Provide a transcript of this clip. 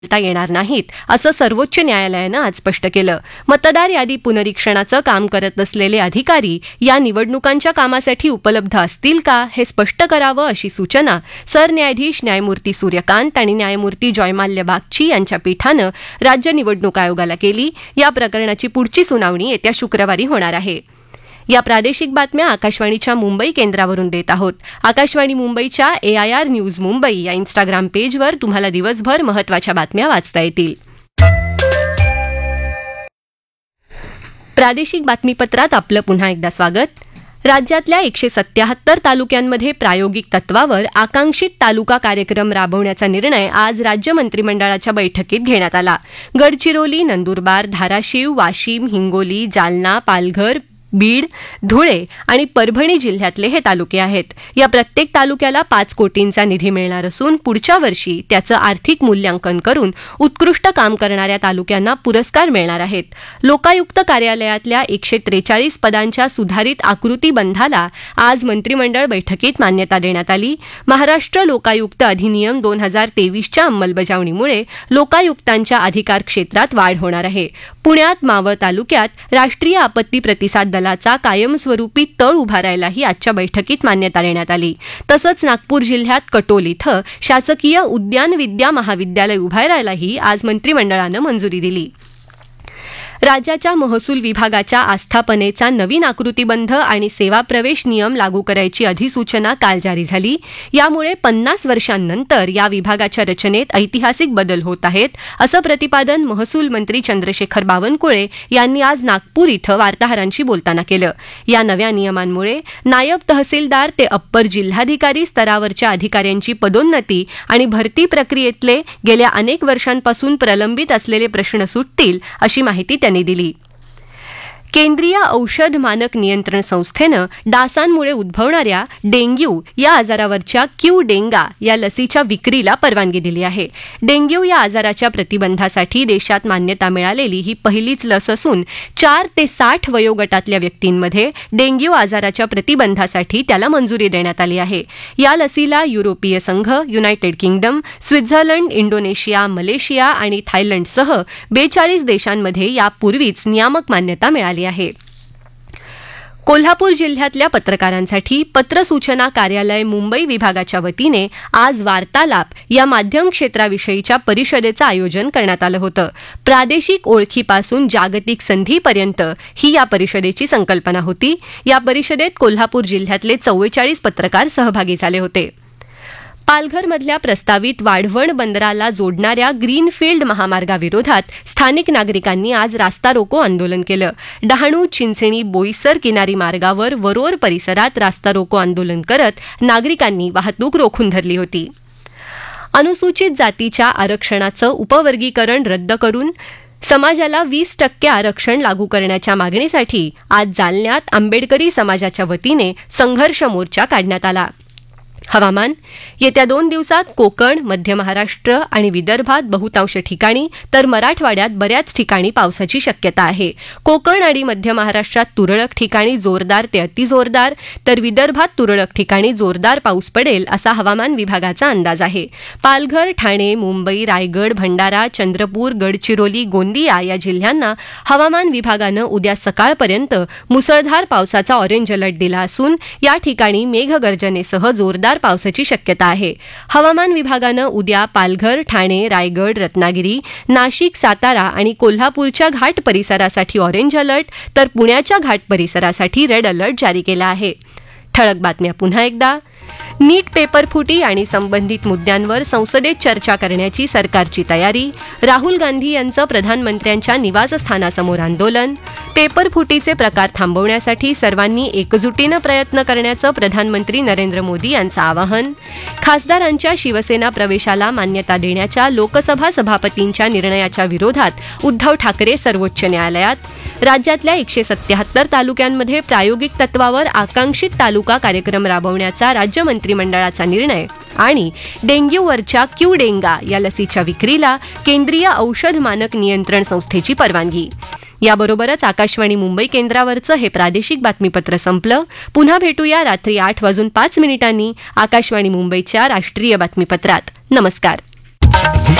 बदलता येणार नाहीत असं सर्वोच्च न्यायालयानं आज स्पष्ट केलं. मतदार यादी पुनरीक्षणाचं काम करत असलेले अधिकारी या निवडणुकांच्या कामासाठी उपलब्ध असतील का हे स्पष्ट करावं अशी सूचना सरन्यायाधीश न्यायमूर्ती सूर्यकांत आणि न्यायमूर्ती जयमाल्य बागची यांच्या पीठानं राज्य निवडणूक आयोगाला केली. या प्रकरणाची पुढची सुनावणी येत्या शुक्रवारी होणार आहे. या प्रादेशिक बातम्या आकाशवाणीच्या मुंबई केंद्रावरून देत आहोत. आकाशवाणी मुंबईच्या AIR न्यूज मुंबई या इंस्टाग्राम पेजवर तुम्हाला दिवसभर महत्त्वाच्या बातम्या वाचता येतील. प्रादेशिक बातमीपत्रात आपलं पुन्हा एकदा स्वागत. राज्यातल्या 177 तालुक्यांमध्ये प्रायोगिक तत्वावर आकांक्षित तालुका कार्यक्रम राबवण्याचा निर्णय आज राज्य मंत्रिमंडळाच्या बैठकीत घेण्यात आला. गडचिरोली, नंदुरबार, धाराशिव, वाशिम, हिंगोली, जालना, पालघर, बीड, धुळे आणि परभणी जिल्ह्यातले हे तालुके आहेत. या प्रत्येक तालुक्याला 5 कोटींचा निधी मिळणार असून पुढच्या वर्षी त्याचं आर्थिक मूल्यांकन करून उत्कृष्ट काम करणाऱ्या तालुक्यांना पुरस्कार मिळणार आहेत. लोकायुक्त कार्यालयातल्या 143 पदांच्या सुधारित आकृतीबंधाला आज मंत्रिमंडळ बैठकीत मान्यता देण्यात आली. महाराष्ट्र लोकायुक्त अधिनियम 2023च्या अंमलबजावणीमुळे लोकायुक्तांच्या अधिकार क्षेत्रात वाढ होणार आहे. पुण्यात मावळ तालुक्यात राष्ट्रीय आपत्ती प्रतिसाद दलाचा कायमस्वरूपी तळ उभारायलाही आजच्या बैठकीत मान्यता देण्यात आली. तसंच नागपूर जिल्ह्यात कटोल इथं शासकीय उद्यान विद्या महाविद्यालय उभारायलाही आज मंत्रिमंडळानं मंजुरी दिली. राज्याच्या महसूल विभागाच्या आस्थापनेचा नवीन आकृतीबंध आणि सेवा प्रवेश नियम लागू करायची अधिसूचना काल जारी झाली. यामुळे 50 वर्षांनंतर या विभागाच्या रचनेत ऐतिहासिक बदल होत आहेत, असं प्रतिपादन महसूल मंत्री चंद्रशेखर बावनकुळे यांनी आज नागपूर इथं वार्ताहरांशी बोलताना केलं. या नव्या नियमांमुळे नायब तहसीलदार ते अप्पर जिल्हाधिकारी स्तरावरच्या अधिकाऱ्यांची पदोन्नती आणि भरती प्रक्रियेतले गेल्या अनेक वर्षांपासून प्रलंबित असलेले प्रश्न सुटतील, अशी माहिती त्यांनी दिली. केंद्रीय औषध मानक नियंत्रण संस्थेनं डासांमुळे उद्भवणाऱ्या डेंग्यू या आजारावरच्या क्यू-डेंगा या लसीच्या विक्रीला परवानगी दिली आहे. डेंग्यू या आजाराच्या प्रतिबंधासाठी देशात मान्यता मिळालेली ही पहिलीच लस असून 4 ते 60 वयोगटातल्या व्यक्तींमध्ये डेंग्यू आजाराच्या प्रतिबंधासाठी त्याला मंजुरी देण्यात आली आहे. या लसीला युरोपीय संघ, United kingdom, Switzerland, Indonesia, Malaysia आणि थायलंडसह 42 देशांमध्ये यापूर्वीच नियामक मान्यता मिळाली आहे. कोल्हापूर जिल्ह्यातल्या पत्रकारांसाठी पत्र सूचना कार्यालय मुंबई विभागाच्या वतीने आज वार्तालाप या माध्यम क्षेत्राविषयीच्या परिषदेचं आयोजन करण्यात आलं होतं. प्रादेशिक ओळखीपासून जागतिक संधीपर्यंत ही या परिषदेची संकल्पना होती. या परिषदेत कोल्हापूर जिल्ह्यातले 44 पत्रकार सहभागी झाले होते. पालघरमधल्या प्रस्तावित वाढवण बंदराला जोडणाऱ्या ग्रीनफील्ड महामार्गाविरोधात स्थानिक नागरिकांनी आज रास्ता रोको आंदोलन केलं. डहाणू, चिंचणी, बोईसर किनारी मार्गावर वरोर परिसरात रास्ता रोको आंदोलन करत नागरिकांनी वाहतूक रोखून धरली होती. अनुसूचित जातीच्या आरक्षणाचं उपवर्गीकरण रद्द करून समाजाला 20% आरक्षण लागू करण्याच्या मागणीसाठी आज जालन्यात आंबेडकरी समाजाच्या वतीने संघर्ष मोर्चा काढण्यात आला. हवामान. येत्या 2 दिवसात कोकण, मध्य महाराष्ट्र आणि विदर्भात बहुतांश ठिकाणी तर मराठवाड्यात बऱ्याच ठिकाणी पावसाची शक्यता आहे. कोकण आणि मध्य महाराष्ट्रात तुरळक ठिकाणी जोरदार ते अतिजोरदार तर विदर्भात तुरळक ठिकाणी जोरदार पाऊस पडेल असा हवामान विभागाचा अंदाज आहे. पालघर, ठाणे, मुंबई, रायगड, भंडारा, चंद्रपूर, गडचिरोली, गोंदिया या जिल्ह्यांना हवामान विभागानं उद्या सकाळपर्यंत मुसळधार पावसाचा ऑरेंज अलर्ट दिला असून या ठिकाणी मेघगर्जनेसह जोरदार पावसाची शक्यता आहे. हवामान विभागानं उद्या पालघर, ठाणे, रायगड, रत्नागिरी, नाशिक, सातारा आणि कोल्हापूरच्या घाट परिसरासाठी ऑरेंज अलर्ट तर पुण्याच्या घाट परिसरासाठी रेड अलर्ट जारी केला आहे. ठळक बातम्या पुन्हा एकदा. नीट पेपर फुटी आणि संबंधित मुद्द्यांवर संसदेत चर्चा करण्याची सरकारची तयारी. राहुल गांधी यांचं प्रधानमंत्र्यांच्या निवासस्थानासमोर आंदोलन. पेपर फुटीचे प्रकार थांबवण्यासाठी सर्वांनी एकजुटीनं प्रयत्न करण्याचं प्रधानमंत्री नरेंद्र मोदी यांचं आवाहन. खासदारांच्या शिवसेना प्रवेशाला मान्यता देण्याच्या लोकसभा सभापतींच्या निर्णयाच्या विरोधात उद्धव ठाकरे सर्वोच्च न्यायालयात. राज्यातल्या 177 तालुक्यांमध्ये प्रायोगिक तत्वावर आकांक्षित तालुका कार्यक्रम राबवण्याचा राज्य मंत्रिमंडळाचा निर्णय. आणि डेंग्यूवरच्या क्यू-डेंगा या लसीच्या विक्रीला केंद्रीय औषध मानक नियंत्रण संस्थेची परवानगी. याबरोबरच आकाशवाणी मुंबई केंद्रावरचं हे प्रादेशिक बातमीपत्र संपलं. पुन्हा भेटूया रात्री 8:05 आकाशवाणी मुंबईच्या राष्ट्रीय बातमीपत्रात. नमस्कार.